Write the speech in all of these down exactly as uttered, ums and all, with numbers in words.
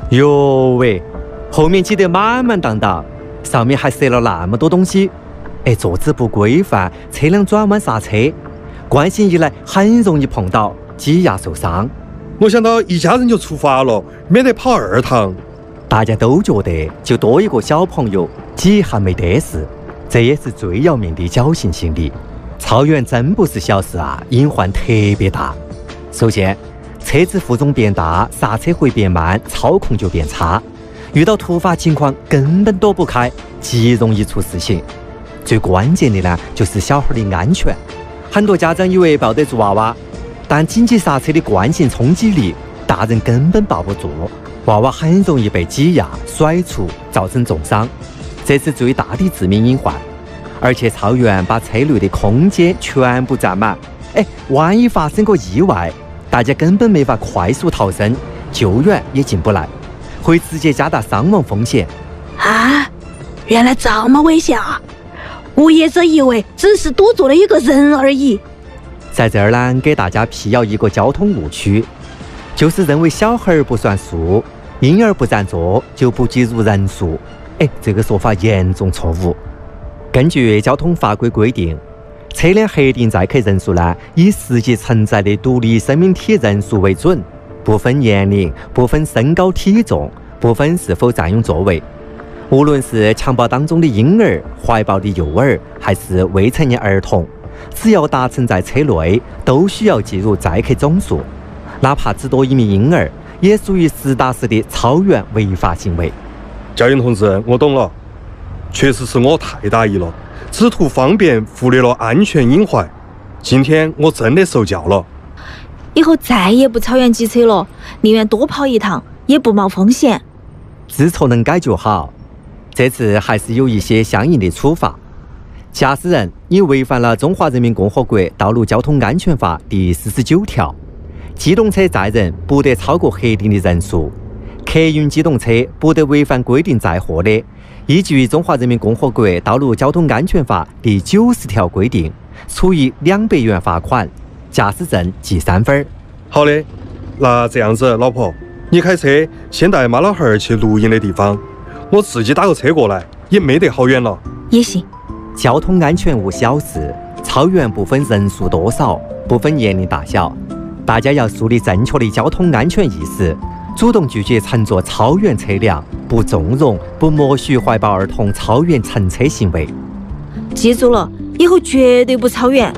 哟喂，后面挤得满满当当，上面还塞了那么多东西。哎，坐姿不规范，车辆转弯刹车，惯性一来很容易碰倒，挤压受伤。 我想到一家人就出发了，免得跑二趟。 大家都觉得就多一个小朋友，挤还没得事，这也是最要命的侥幸心理。超员真不是小事啊，隐患特别大。首先，车子负重变大，刹车会变慢，操控就变差，遇到突发情况根本躲不开，极容易出事情。最关键的呢，就是小孩的安全。很多家长以为抱得住娃娃，但紧急刹车的惯性冲击力，大人根本抱不住，娃娃很容易被挤压、甩出，造成重伤，这是最大的致命隐患。而且超员把车内的空间全部占满，哎，万一发生个意外，大家根本没法快速逃生，救援也进不来，会直接加大伤亡风险。 啊，原来这么危险啊！无业者以为只是多坐了一个人而已。 在这儿呢，给大家辟谣一个交通误区，就是认为小孩不算数，婴儿不占座就不计入人数。哎，这个说法严重错误。根据交通法规规定，车辆核定载客人数呢，以实际承载的独立生命体人数为准，不分年龄，不分身高体重，不分是否占用座位。无论是襁褓当中的婴儿、怀抱的幼儿，还是未成年儿童，只要搭乘在车内，都需要计入载客总数，哪怕只多一名婴儿，也属于实打实的超员违法行为。 教员同志，我懂了，确实是我太大意了，只图方便，忽略了安全隐患。今天我真的受教了， 以后再也不超员挤车了，宁愿多跑一趟，也不冒风险。 知错能改就好。这次还是有一些相应的处罚。驾驶人你违反了《中华人民共和国道路交通安全法》第四十九条，机动车载人不得超过核定的人数，客运机动车不得违反规定载货的，依据《中华人民共和国道路交通安全法》第九十条规定，处以两百元罚款，驾驶证记三分。 好的，那这样子，老婆，你开车先带妈老汉儿去录音的地方，我自己打个车过来，也没得好远了。 也行。 交通安全无小事，超员不分人数多少，不分年龄大小，大家要树立正确的交通安全意识，主动拒绝乘坐超员车辆，不纵容、不默许怀抱儿童超员乘车行为。 记住了，以后绝对不超员。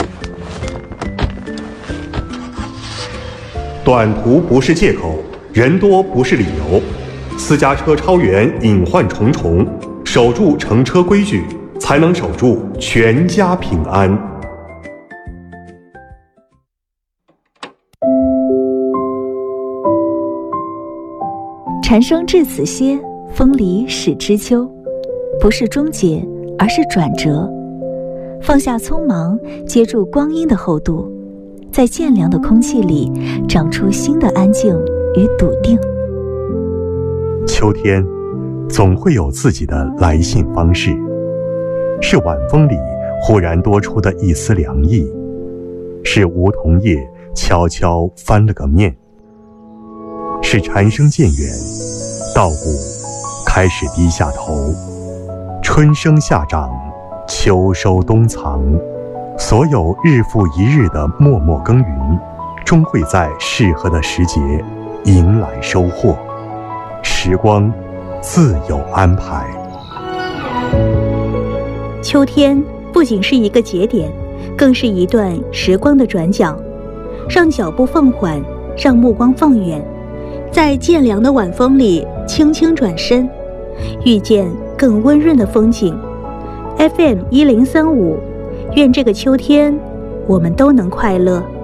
短途不是借口，人多不是理由。私家车超员隐患重重，守住乘车规矩，才能守住全家平安。 蝉声至此歇，风离始知秋。不是终结，而是转折。放下匆忙，接住光阴的厚度，在渐凉的空气里长出新的安静与笃定。 秋天总会有自己的来信方式，是晚风里忽然多出的一丝凉意，是梧桐叶悄悄翻了个面，是蝉声渐远，稻谷开始低下头，春生夏长，秋收冬藏，所有日复一日的默默耕耘，终会在适合的时节迎来收获。时光自有安排。 秋天不仅是一个节点，更是一段时光的转角，让脚步放缓，让目光放远，在渐凉的晚风里轻轻转身，遇见更温润的风景。 F M 一零三五，愿这个秋天我们都能快乐。